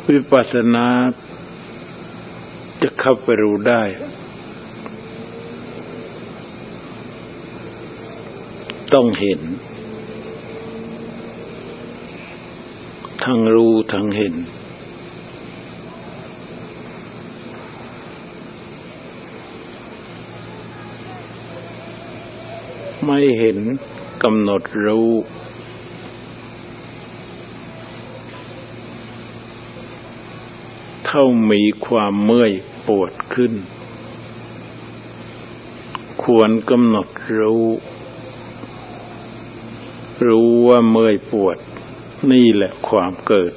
วิปัสสนาจะเข้าไปรู้ได้ต้องเห็นทั้งรู้ทั้งเห็นไม่เห็นกำหนดรู้เท่ามีความเมื่อยปวดขึ้นควรกำหนดรู้ว่าเมื่อยปวดนี่แหละความเกิด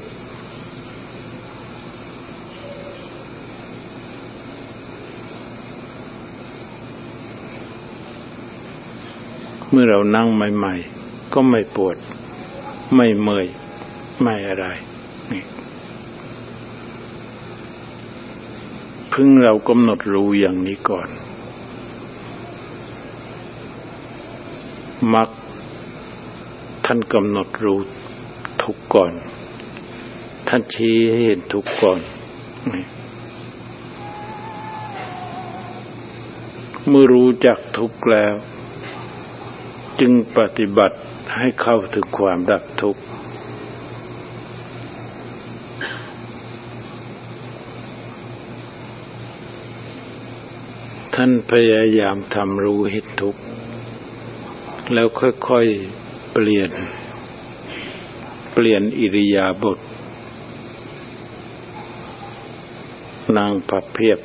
เมื่อเรานั่งใหม่ๆก็ไม่ปวดไม่เมื่อยไม่อะไรนี่พึงเรากำหนดรู้อย่างนี้ก่อนมักท่านกำหนดรู้ทุกข์ก่อนท่านชี้ให้เห็นทุกข์ก่อนเมื่อรู้จักทุกข์แล้วจึงปฏิบัติให้เข้าถึงความดับทุกข์ท่านพยายามทำรู้เห็นทุกข์แล้วค่อยๆเปลี่ยนอิริยาบถนั่งพับเพียบ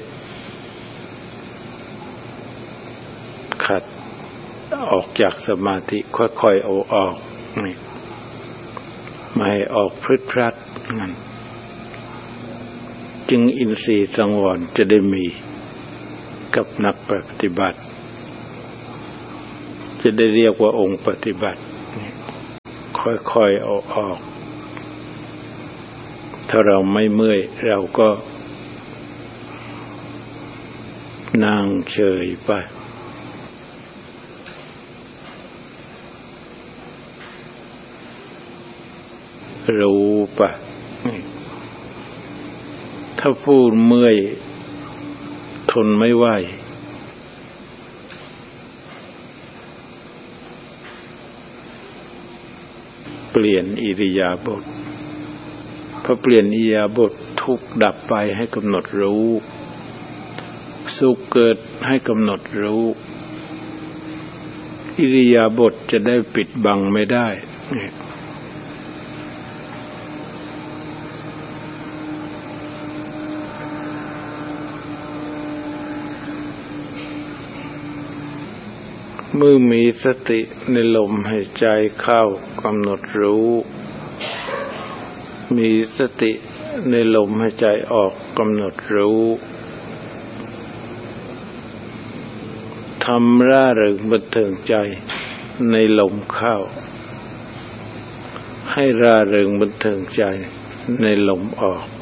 ขัดออกจากสมาธิค่อยๆเอาออกไม่ให้ออกพรึดพรัดงั้นจึงอินทรีย์สังวรจะได้มีกับนักปฏิบัติจะได้เรียกว่าองค์ปฏิบัติค่อยๆเอาออกถ้าเราไม่เมื่อยเราก็นั่งเฉยไปรู้ไปถ้าพูดเมื่อยทนไม่ไหวเปลี่ยนอิริยาบถพอเปลี่ยนอิริยาบถทุกข์ดับไปให้กำหนดรู้สุขเกิดให้กำหนดรู้อิริยาบถจะได้ปิดบังไม่ได้เมื่อมีสติในลมหายใจเข้ากำหนดรู้มีสติในลมหายใจออกกำหนดรู้ทำร่าเริงบันเทิงใจในลมเข้าให้ร่าเริงบันเทิงใจในลมออก